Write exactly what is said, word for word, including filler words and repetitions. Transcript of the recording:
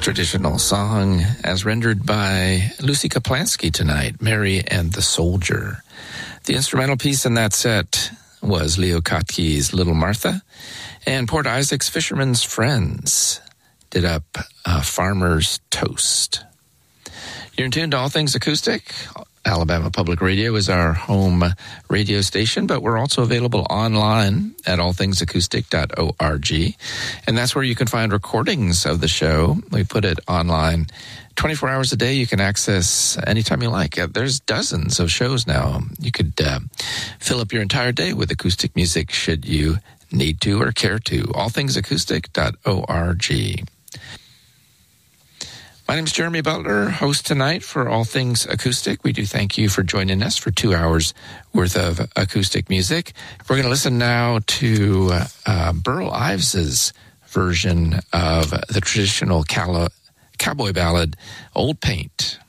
traditional song as rendered by Lucy Kaplansky tonight, Mary and the Soldier. The instrumental piece in that set was Leo Kottke's Little Martha, and Port Isaac's Fisherman's Friends did up uh, Farmer's Toast. You're in tune to All Things Acoustic. Alabama Public Radio is our home radio station, but we're also available online at all things acoustic dot org. And that's where you can find recordings of the show. We put it online twenty-four hours a day. You can access anytime you like. There's dozens of shows now. You could uh, fill up your entire day with acoustic music should you need to or care to. all things acoustic dot org. My name is Jeremy Butler, host tonight for All Things Acoustic. We do thank you for joining us for two hours worth of acoustic music. We're going to listen now to uh, Burl Ives's version of the traditional cowboy ballad, Old Paint.